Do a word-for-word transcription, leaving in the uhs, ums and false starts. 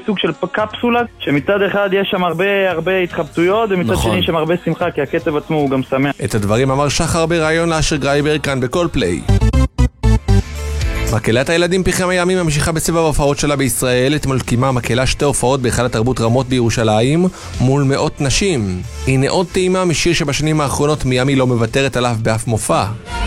סוג של קפסולה, שמצד אחד יש שם הרבה הרבה התחבטויות, ומצד נכון. שני יש שם הרבה שמחה, כי הקצב עצמו הוא גם שמח. את הדברים אמר שחר בראיון לאשר גרייבר כאן בכל פליי. מקהלת הילדים פחם הימים ממשיכה בצבע ההופעות שלה בישראל. אתמול קיימה המקהלה שתי הופעות בהיכל התרבות רמות בירושלים מול מאות נשים. הנה עוד טעימה משיר שבשנים האחרונות מיאמי לא מוותרת עליו באף מופע.